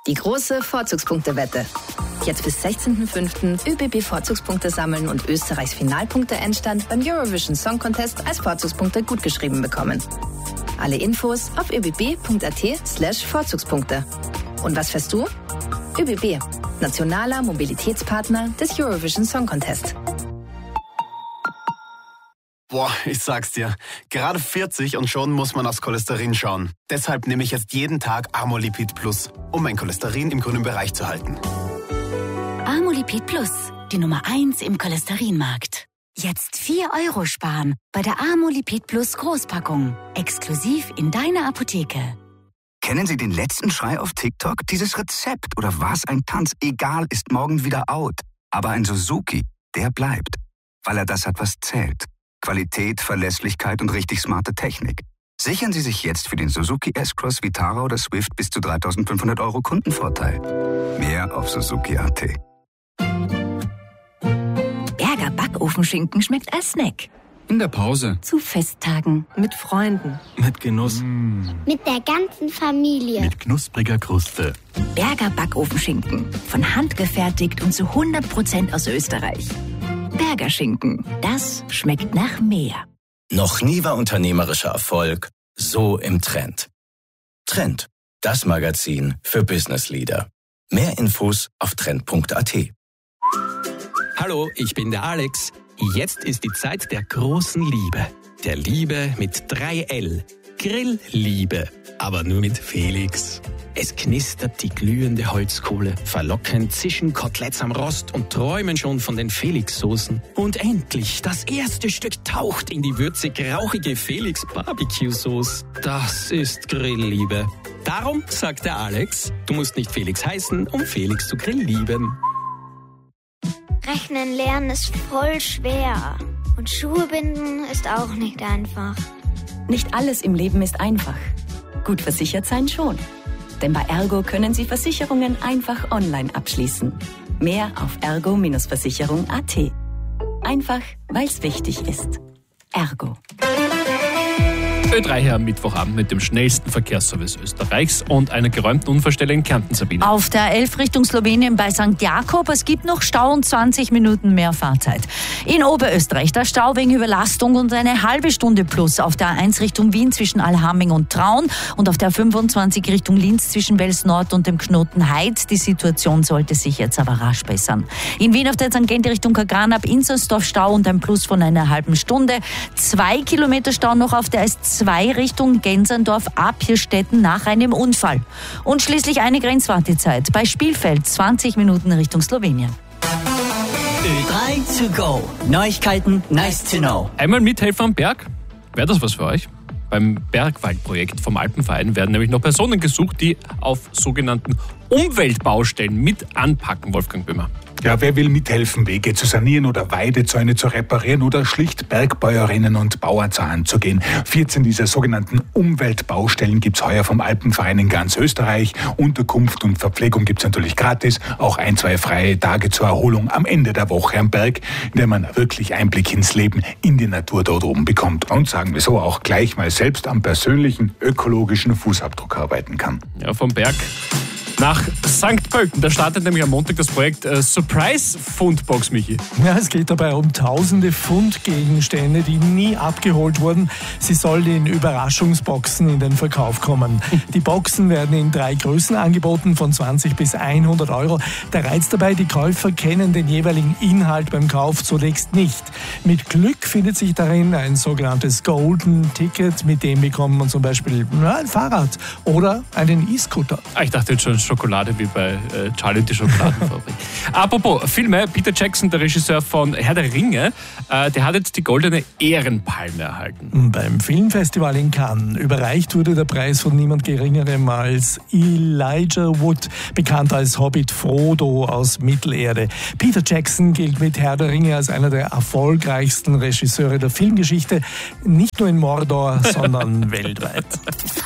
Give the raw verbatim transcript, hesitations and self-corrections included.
Die große Vorzugspunktewette. Jetzt bis sechzehnten fünften ÖBB Vorzugspunkte sammeln und Österreichs Finalpunkteendstand beim Eurovision Song Contest als Vorzugspunkte gutgeschrieben bekommen. Alle Infos auf öbb.at slash Vorzugspunkte. Und was fährst du? ÖBB, nationaler Mobilitätspartner des Eurovision Song Contest. Boah, ich sag's dir, gerade vierzig und schon muss man aufs Cholesterin schauen. Deshalb nehme ich jetzt jeden Tag Amolipid Plus, um mein Cholesterin im grünen Bereich zu halten. Amolipid Plus, die Nummer eins im Cholesterinmarkt. Jetzt vier Euro sparen bei der Amolipid Plus Großpackung. Exklusiv in deiner Apotheke. Kennen Sie den letzten Schrei auf TikTok? Dieses Rezept oder was ein Tanz, egal, ist morgen wieder out. Aber ein Suzuki, der bleibt, weil er das hat, was zählt. Qualität, Verlässlichkeit und richtig smarte Technik. Sichern Sie sich jetzt für den Suzuki S-Cross, Vitara oder Swift bis zu dreitausendfünfhundert Euro Kundenvorteil. Mehr auf Suzuki Punkt at. Berger Backofenschinken schmeckt als Snack. In der Pause. Zu Festtagen. Mit Freunden. Mit Genuss. Mm. Mit der ganzen Familie. Mit knuspriger Kruste. Berger Backofenschinken. Von Hand gefertigt und zu hundert Prozent aus Österreich. Berger Schinken. Das schmeckt nach mehr. Noch nie war unternehmerischer Erfolg so im Trend. Trend. Das Magazin für Business Leader. Mehr Infos auf trend punkt at. Hallo, ich bin der Alex. Jetzt ist die Zeit der großen Liebe. Der Liebe mit drei L. Grillliebe. Aber nur mit Felix. Es knistert die glühende Holzkohle. Verlockend zischen Koteletts am Rost und träumen schon von den Felix-Soßen. Und endlich, das erste Stück taucht in die würzig-rauchige Felix-Barbecue-Sauce. Das ist Grillliebe. Darum sagt der Alex, du musst nicht Felix heißen, um Felix zu grilllieben. Rechnen lernen ist voll schwer. Und Schuhe binden ist auch nicht einfach. Nicht alles im Leben ist einfach. Gut versichert sein schon. Denn bei Ergo können Sie Versicherungen einfach online abschließen. Mehr auf ergo Versicherung punkt at. Einfach, weil es wichtig ist. Ergo. Ö drei hier am Mittwochabend mit dem schnellsten Verkehrsservice Österreichs und einer geräumten Unfallstelle in Kärnten, Sabine. Auf der elf Richtung Slowenien bei Sankt Jakob. Es gibt noch Stau und zwanzig Minuten mehr Fahrzeit. In Oberösterreich der Stau wegen Überlastung und eine halbe Stunde plus auf der A eins Richtung Wien zwischen Allhaming und Traun und auf der fünfundzwanzig Richtung Linz zwischen Wels Nord und dem Knoten Heid. Die Situation sollte sich jetzt aber rasch bessern. In Wien auf der Tangente Richtung Kagran ab Inzersdorf Stau und ein Plus von einer halben Stunde. Zwei Kilometer Stau noch auf der S zwei Richtung Gensendorf ab Hirstetten nach einem Unfall. Und schließlich eine Grenzwartezeit bei Spielfeld, zwanzig Minuten Richtung Slowenien. Ö drei to go. Neuigkeiten, nice to know. Einmal mithelfen am Berg? Wäre das was für euch? Beim Bergwaldprojekt vom Alpenverein werden nämlich noch Personen gesucht, die auf sogenannten Umweltbaustellen mit anpacken, Wolfgang Böhmer. Ja, wer will mithelfen, Wege zu sanieren oder Weidezäune zu reparieren oder schlicht Bergbäuerinnen und Bauern zur Hand zu gehen? vierzehn dieser sogenannten Umweltbaustellen gibt's heuer vom Alpenverein in ganz Österreich. Unterkunft und Verpflegung gibt's natürlich gratis. Auch ein, zwei freie Tage zur Erholung am Ende der Woche am Berg, in der man wirklich Einblick ins Leben, in die Natur dort oben bekommt. Und sagen wir so, auch gleich mal selbst am persönlichen ökologischen Fußabdruck arbeiten kann. Ja, vom Berg nach Sankt Pölten. Da startet nämlich am Montag das Projekt äh, Surprise Fundbox, Michi. Ja, es geht dabei um tausende Fundgegenstände, die nie abgeholt wurden. Sie sollen in Überraschungsboxen in den Verkauf kommen. Die Boxen werden in drei Größen angeboten, von zwanzig bis hundert Euro. Der Reiz dabei, die Käufer kennen den jeweiligen Inhalt beim Kauf zunächst nicht. Mit Glück findet sich darin ein sogenanntes Golden Ticket, mit dem bekommt man zum Beispiel ja, ein Fahrrad oder einen E-Scooter. Ah, ich dachte jetzt schon Schokolade wie bei äh, Charlie und die Schokoladenfabrik. Apropos Filme, Peter Jackson, der Regisseur von Herr der Ringe, äh, der hat jetzt die goldene Ehrenpalme erhalten. Beim Filmfestival in Cannes überreicht wurde der Preis von niemand Geringerem als Elijah Wood, bekannt als Hobbit Frodo aus Mittelerde. Peter Jackson gilt mit Herr der Ringe als einer der erfolgreichsten Regisseure der Filmgeschichte, nicht nur in Mordor, sondern weltweit.